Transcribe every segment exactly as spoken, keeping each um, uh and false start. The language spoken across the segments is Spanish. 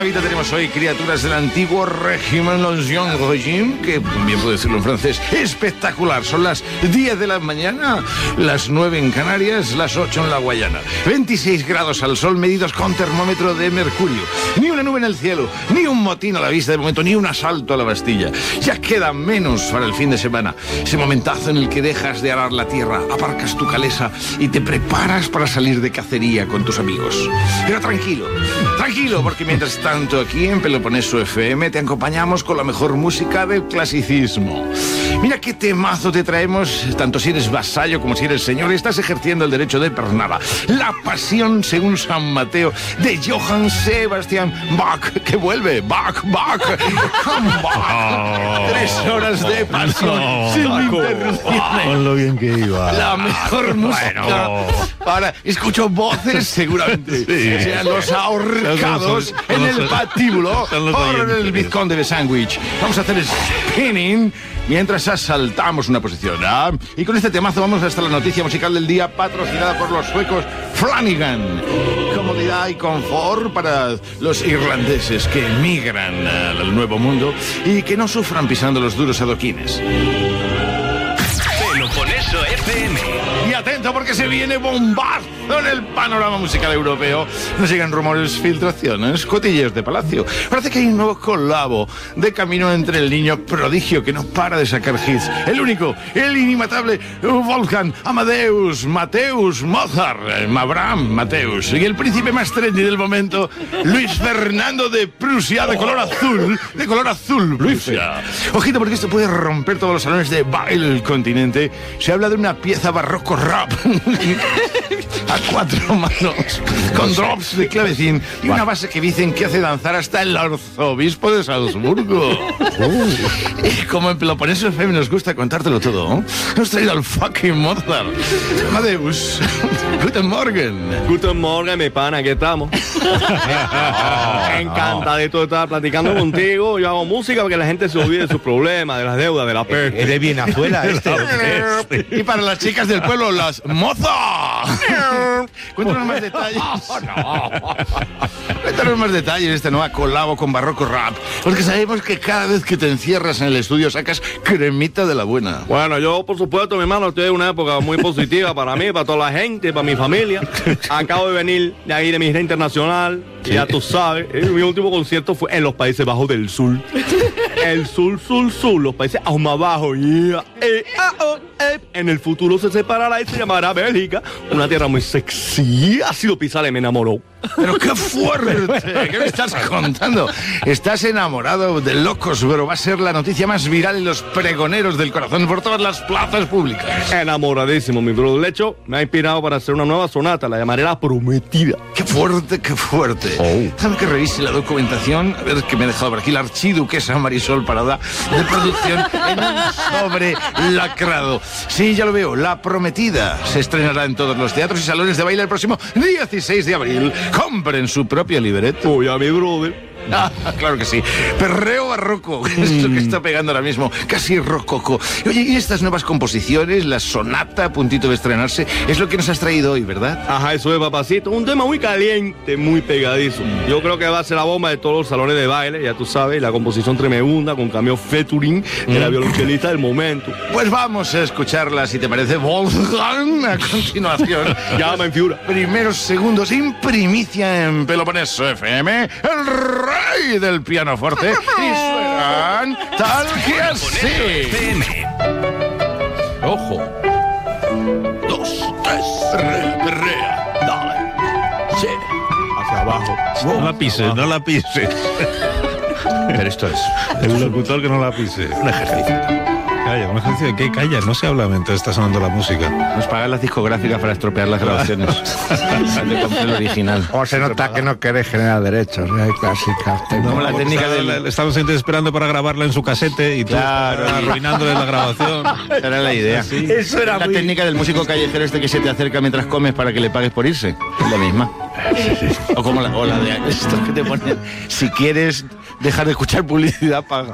Ahorita tenemos hoy criaturas del antiguo régimen, l'ancien régime, que bien puedo decirlo en francés, espectacular. Son las diez de la mañana, las nueve en Canarias, las ocho en la Guayana. veintiséis grados al sol medidos con termómetro de mercurio. Ni una nube en el cielo, ni un motín a la vista de momento, ni un asalto a la Bastilla. Ya queda menos para el fin de semana. Ese momentazo en el que dejas de arar la tierra, aparcas tu calesa y te preparas para salir de cacería con tus amigos. Pero tranquilo, tranquilo, porque mientras tanto aquí en Peloponeso F M te acompañamos con la mejor música del clasicismo. Mira qué temazo te traemos, tanto si eres vasallo como si eres señor y estás ejerciendo el derecho de pernada. La pasión según San Mateo de Johann Sebastian Bach, que vuelve, Bach, Bach, come Bach. Tres horas de pasión no, sin Paco, interrupciones. Con lo bien que iba. La mejor música. Bueno. Ahora escucho voces seguramente. Sí. Sean los ahorcados Son los- en son el los- patíbulo son los o en oyentes. el vizconde de sándwich. Vamos a hacer spinning mientras asaltamos una posición. ¿Ah? Y con este temazo vamos hasta la noticia musical del día, patrocinada por los suecos Flanagan. Comodidad y confort para los irlandeses que emigran al nuevo mundo y que no sufran pisando los duros adoquines. Peloponeso F M. Y atento porque se viene bombazo en el panorama musical europeo. Nos llegan rumores, filtraciones, cotilleos de palacio. Parece que hay un nuevo colabo de camino entre el niño prodigio que no para de sacar hits. El único, el inimitable Wolfgang Amadeus Mateus Mozart, Mabram Mateus. Y el príncipe más trendy del momento, Luis Fernando de Prusia, de color azul, de color azul, Prusia. Ojito porque esto puede romper todos los salones de baile del continente. Se habla de una pieza barroco rap a cuatro manos, con drops de clavecín y una base que dicen que hace danzar hasta el arzobispo de Salzburgo. Y como en Peloponeso F M nos gusta contártelo todo, ¿eh? Hemos traído al fucking Mozart. Amadeus, Guten Morgen. Guten Morgen, mi pana, aquí estamos. Encantadito de estar platicando contigo. Yo hago música para que la gente se olvide de sus problemas, de las deudas, de la peste. ¿Es de Venezuela este? Y para las chicas del pueblo, las Moza. Cuéntanos más detalles. Cuéntanos más detalles de esta nueva colabo con barroco rap. Porque sabemos que cada vez que te encierras en el estudio sacas cremita de la buena. Bueno, yo, por supuesto, mi hermano, estoy en una época muy positiva para mí, para toda la gente, para mi familia. Acabo de venir de ahí de mi gira internacional. Y ya tú sabes, eh, mi último concierto fue en los Países Bajos del Sur. El sur, sur, sur, los países aún más bajos. Yeah. Eh, ah, oh, eh. En el futuro se separará y se llamará Bélgica. Una tierra muy sexy. Ha sido pisar y me enamoró. Pero qué fuerte, ¿qué me estás contando? Estás enamorado de locos, pero va a ser la noticia más viral en los pregoneros del corazón por todas las plazas públicas. Enamoradísimo, mi brother. De hecho, me ha inspirado para hacer una nueva sonata, la llamaré La Prometida. Qué fuerte, qué fuerte. Oh. Déjame que revise la documentación, a ver que me he dejado por aquí la archiduquesa Marisol Parada de producción en un sobre lacrado. Sí, ya lo veo, La Prometida se estrenará en todos los teatros y salones de baile el próximo dieciséis de abril. Compren su propia libreta. Oye, a mi brother. Ah, claro que sí. Perreo barroco, es lo que está pegando ahora mismo, casi rococo. Oye, y estas nuevas composiciones, la sonata a puntito de estrenarse, es lo que nos has traído hoy, ¿verdad? Ajá, eso es, papacito. Un tema muy caliente, muy pegadizo. Yo creo que va a ser la bomba de todos los salones de baile, ya tú sabes, la composición tremenda con cambio featuring de la violonchelista del momento. Pues vamos a escucharla, si te parece, Wolfgang, a continuación. Llama en fiura. Primeros segundos en primicia en Peloponeso F M, el rey del pianoforte, y suenan tal que así. F M. Ojo. Dos, tres, perrea, perrea, dale. Sí. Hacia abajo. No la pises, no la pises. Pero esto es El locutor que no la pise. un ejercicio. Calla, un ejercicio de qué calla, no se habla mientras está sonando la música. Nos pagan las discográficas para estropear las grabaciones. Te compré el original. O se nota que no querés generar derechos, ¿no? Hay clásicas. Como la técnica Está- del... Estamos esperando para grabarla en su casete y tú Claro. arruinándole la grabación. Esa era la idea. Eso era La muy... técnica del músico callejero este que se te acerca mientras comes para que le pagues por irse. Es la misma. O como la, o la de estos que te ponen. Si quieres dejar de escuchar publicidad, paga.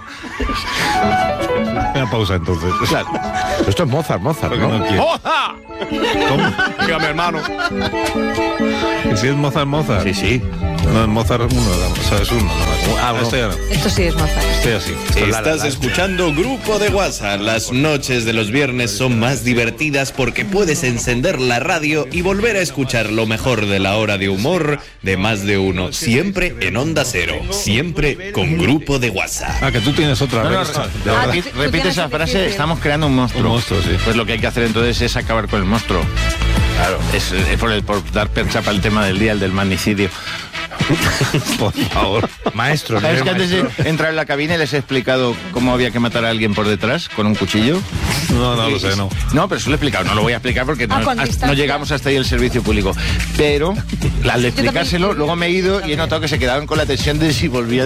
Una pausa entonces. Claro. Esto es Mozart, Mozart, Porque ¿no? no quiere. ¡Oza! ¿Cómo? Dígame, hermano. Que si es Mozart, Mozart. Sí, sí. No, en Mozart uno, o sea, es uno. No, Ah, no. Este ya no. Esto sí es Mozart. Estoy así. Estás escuchando Grupo de WhatsApp. Las noches de los viernes son más divertidas porque puedes encender la radio y volver a escuchar lo mejor de la hora de humor de más de uno. Siempre en Onda Cero. Siempre con Grupo de WhatsApp. Ah, que tú tienes otra No, no, vez. re- De verdad. repi- tú- tú repite tienes esa un frase, difícil. estamos creando un monstruo. Un monstruo, sí. Pues lo que hay que hacer entonces es acabar con el monstruo. Claro. Es, es por, el- por dar pensa para el tema del día, el del magnicidio. Por favor. Maestro, ¿Sabes ¿no? que antes de entrar en la cabina les he explicado cómo había que matar a alguien por detrás con un cuchillo? No, no lo sé, no. No, pero eso lo he explicado, no lo voy a explicar porque Ah, no, con hasta- distancia. no llegamos hasta ahí el servicio público. Pero al de Yo también. explicárselo, luego me he ido y he notado que se quedaban con la tensión de si volvía a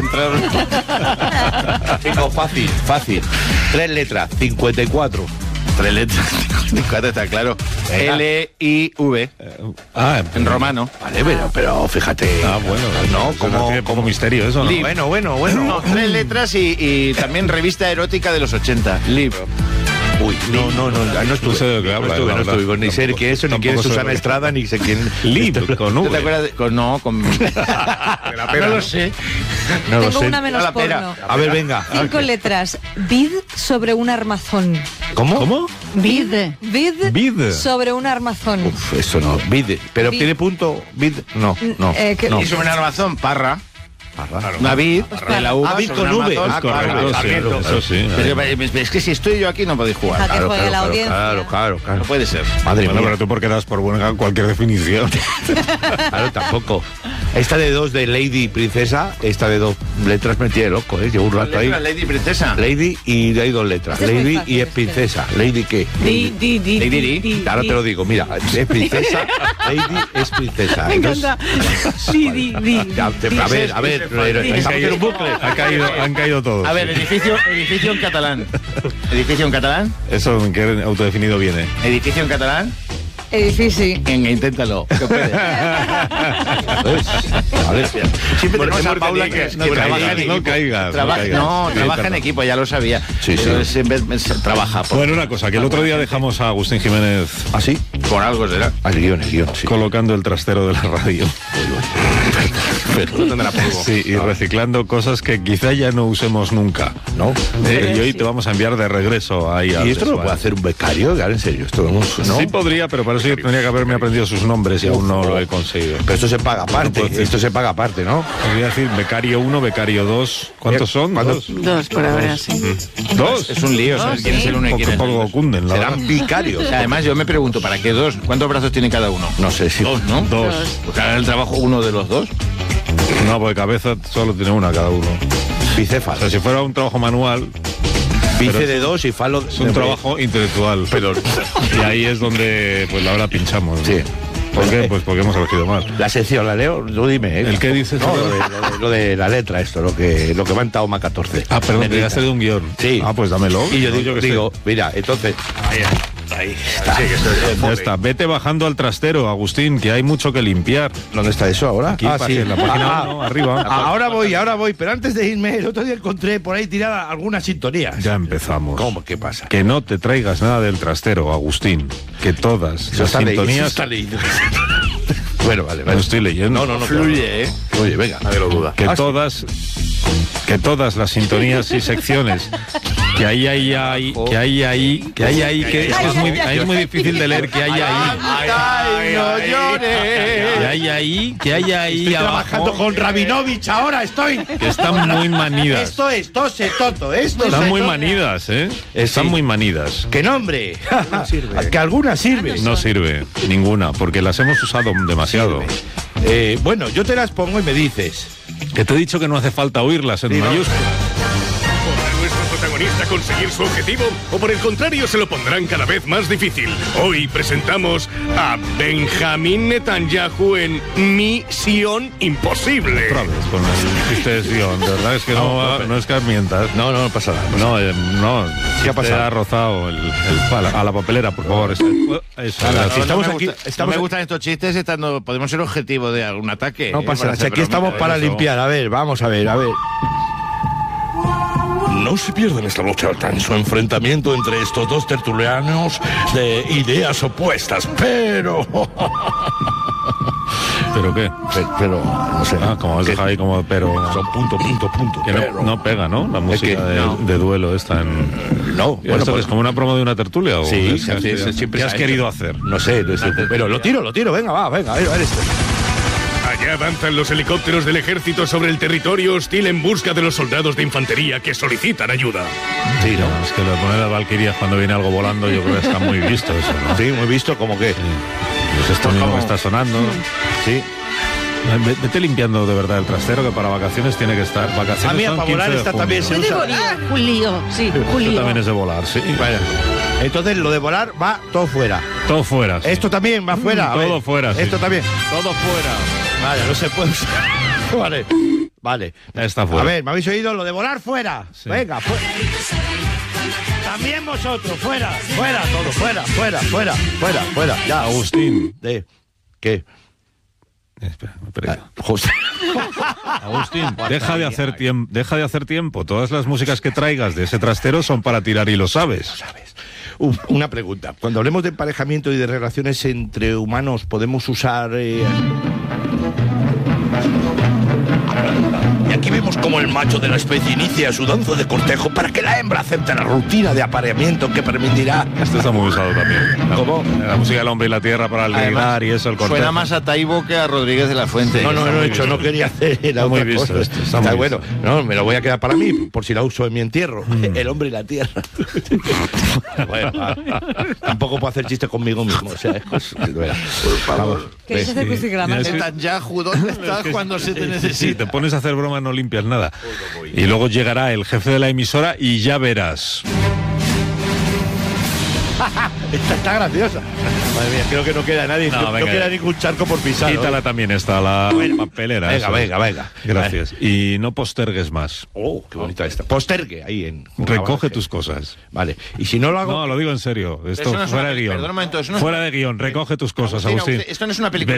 entrar. Digo, fácil, fácil. Tres letras, cincuenta y cuatro. Tres letras, cincuenta, está claro. Venga. L I V, Ah, en romano. Vale, pero, pero fíjate. Ah, bueno. No, como, como, como misterio eso, ¿no? Lib. Bueno, bueno, bueno. No, tres letras y, y también revista erótica de los ochenta. Lib. Uy, no, no, no, no, no estuve. No sé de lo que habla, no estuve, la no verdad. estuve, ni sé Tampoco- quién es eso, ni quién es tampoco sé Susana de- Estrada, ni sé quién. Lib, con ¿Tú te V. acuerdas de- con, no, con... no lo sé. No lo Tengo sé. una menos la pera. porno. A ver, venga. Cinco letras. Vid sobre un armazón. ¿Cómo? ¿Cómo? Vid. Vid. Vid. Sobre un armazón. Uf, eso no. Vid. ¿Pero Vid. tiene punto? Vid. No, no. Eh, que- no. Y sobre un armazón, parra. Parra. Una vid de la uva Ah, vid sobre con un V. armazón. Ah, Correcto, claro, sí, Sarmiento. eso sí. Pero es que si estoy yo aquí no podéis jugar. Deja que juegue la claro, audiencia. claro, claro, claro. No puede ser. Madre Bueno, mía. pero tú porque das por buena cualquier definición. Claro, tampoco. Esta de dos de Lady Princesa, esta de dos letras me tiene loco, ¿eh? Llevo un rato ahí. Lady Princesa. Lady y hay dos letras. Este es muy Lady fácil, y es este. princesa. ¿Lady qué? Di, di, di, Lady di, Di. di, Ahora di. te lo digo, mira, es princesa, Lady es princesa. Me Entonces, encanta. Di, di, di. ya, te- a ver, a ver, estamos en un bucle. Ha caído, han caído todos. A ver, sí. edificio, edificio en catalán. ¿Edificio en catalán? Eso en qué autodefinido viene. ¿Edificio en catalán? Edifici. Venga, inténtalo. Que puedes. Vale. Siempre Bueno, tenemos a hemos Paula tenido que, que- que no trabaja caigas, en no equipo. caigas, no Trabaja- caigas. no, Sí, trabaja en perdón. equipo, ya lo sabía. Sí, sí. Pero siempre se trabaja por, Bueno, una cosa, que el otro día dejamos a Agustín Jiménez ¿Así? por algo será. Al guión, el guión, sí. colocando el trastero de la radio. No tendrá polvo. Sí, y reciclando cosas que quizá ya no usemos nunca. ¿No? Eh, y hoy te vamos a enviar de regreso ahí al ¿Y esto lo desván. puede hacer un becario? Claro, en serio, esto vamos, ¿no? Sí podría, pero para eso yo tendría que haberme aprendido sus nombres y aún no lo he conseguido. Pero esto se paga aparte, No puedo decir. esto se paga aparte, ¿no? Os voy a decir becario uno, becario dos. ¿Cuántos son? ¿Cuántos? ¿Dos? Dos por ahora, sí. ¿Dos? Es un lío saber quién es el uno y Poco, quién es el poco dos. cunden, la Serán verdad. vicarios. O sea, además, yo me pregunto, ¿para qué dos? ¿Cuántos brazos tiene cada uno? No sé si... Dos, ¿no? Dos. Pues hará el trabajo uno de los dos. No, porque cabeza solo tiene una cada uno. O Bicéfalo. sea, si fuera un trabajo manual, Bice de dos y falo... es un trabajo intelectual. Pero... Y ahí es donde pues la hora pinchamos. ¿no? Sí. ¿Por qué? Pues porque hemos elegido mal. La sección, la leo, tú dime, ¿eh? ¿El qué dices? No, lo de, lo de- lo de la letra, esto, lo que, lo que va en Taoma catorce. Ah, perdón, Medita. que has traído un guión. Sí. Ah, pues dámelo. Y yo No, digo, que sé. digo mira, entonces... Ahí. Ya está. Vete bajando al trastero, Agustín, que hay mucho que limpiar. ¿Dónde está eso ahora? Aquí, pa- en la página uno, arriba. Ah, ahora voy, ahora voy, pero antes de irme, el otro día encontré por ahí tirada algunas sintonías. Ya empezamos. ¿Cómo? ¿Qué pasa? Que no te traigas nada del trastero, Agustín. Que todas Eso las está leído, eso sintonías... está leído. Bueno, vale, No vale. estoy leyendo. No, no, no. Fluye, ¿eh? Oye, venga. Nadie lo duda. Que Ah, sí. todas... Que todas las sintonías y secciones que hay ahí, ahí, que hay ahí, que hay ahí, que es, que es muy, es muy difícil de leer, que hay ahí, ¡Ay, no que llores! hay ahí, que hay ahí Estoy trabajando abajo, con Rabinovich ahora, estoy. que están muy manidas. Esto es tose toto, esto Están es muy toto. manidas, ¿eh? Están sí. muy manidas. ¡Qué nombre! Que alguna sirve. No sirve ninguna, porque las hemos usado demasiado. Eh, bueno, yo te las pongo y me dices. Que te he dicho que no hace falta oírlas en Sí, no. mayúsculas. ¿Podrá nuestro protagonista conseguir su objetivo o por el contrario se lo pondrán cada vez más difícil? Hoy presentamos a Benjamín Netanyahu en Misión Imposible. Otra vez con el chiste de Sion, de verdad es que no, no, es que mientas. No, no, no pasa nada. No, eh, no. ¿Qué ha pasado? Te ha rozado el, el- a, la, a la papelera, por favor. Eso, eso, Nada, gracias. si estamos no me aquí- gusta- estamos no me aquí- gustan estos chistes, estando, podemos ser objetivo de algún ataque. No ¿eh? pasa Para nada. Si hacer aquí estamos bromitas, para eso. limpiar. A ver, vamos a ver, a ver. No se pierdan esta noche al tenso enfrentamiento entre estos dos tertulianos de ideas opuestas, pero ¿Pero qué? Pero, pero, no sé. Ah, como has que dejado ahí como pero... Son punto, punto, punto. Que pero. no, no pega, ¿no? La música que, de, no. de duelo esta en... No, bueno, ¿esto pues, es como una promo de una tertulia? ¿O sí, qué, sí, qué- sí, qué- siempre ¿Qué se has ha querido hecho. hacer? No sé, no sé, pero lo tiro, lo tiro, venga, va, venga, a ver, a ver esto. Allá avanzan los helicópteros del ejército sobre el territorio hostil en busca de los soldados de infantería que solicitan ayuda. Sí, ¿no? Es que lo de poner las valquirias cuando viene algo volando, yo creo que está muy visto eso, ¿no? Sí, muy visto, como que. Pues esto mismo que está sonando. Sí. Ve- Vete limpiando de verdad el trastero, que para vacaciones tiene que estar. Vacaciones A mí, son para volar quince de esta junio. también se Puede usa. volar, Julio. Sí, Esto Julio. también es de volar, sí. Bueno, entonces lo de volar va todo fuera. Todo fuera. sí. Esto también va fuera. a Todo ver. fuera, sí. Esto también. Todo fuera. Vale, no se puede usar. Vale. Vale. Ya está fuera. A ver, ¿me habéis oído? Lo de volar fuera. Sí. Venga, fuera. También vosotros, fuera, fuera, todo, fuera, fuera, fuera, fuera, fuera. Ya, Agustín. de. ¿Qué? Eh, Espera, me he perdido. José. Agustín, deja de hacer tiempo, deja de hacer tiempo. Todas las músicas que traigas de ese trastero son para tirar y lo sabes. ¿Sabes? Uh, una pregunta. Cuando hablemos de emparejamiento y de relaciones entre humanos, ¿podemos usar...? Eh... Y aquí vemos cómo el macho de la especie inicia su danza de cortejo para que la hembra acepte la rutina de apareamiento que permitirá... Esto está muy usado también. La, ¿Cómo? La música del hombre y la tierra para el ligar y eso, el cortejo. Suena más a Taibo que a Rodríguez de la Fuente. No, no, Está no he muy hecho, visto. no quería hacer la Está muy otra visto cosa. esto, está muy bueno. visto. No, me lo voy a quedar para mí, por si la uso en mi entierro. El hombre y la tierra. Bueno, va. Tampoco puedo hacer chistes conmigo mismo. O sea, es cosa- por favor. ¿Queréis hacer crucigramas? Mira, sí. Netanyahu, ¿dónde estás cuando se te Si necesita? te pones a hacer bromas no limpias nada. Y luego llegará el jefe de la emisora y ya verás. Esta está graciosa. Madre mía, creo que no queda nadie. No, No, venga. queda ningún charco por pisar. Quítala ¿no? también esta, la papelera. Venga, eso. venga, venga. Gracias. Y no postergues más. Oh, qué bonita esta. Postergue ahí en. Recoge tus cosas. Vale. Y si no lo hago. No, lo digo en serio. Esto Eso no es fuera una de peli- guión. perdona un momento, eso no es Fuera una- de guión. Recoge tus cosas, Agustín, Agustín. Agustín, esto no es una película.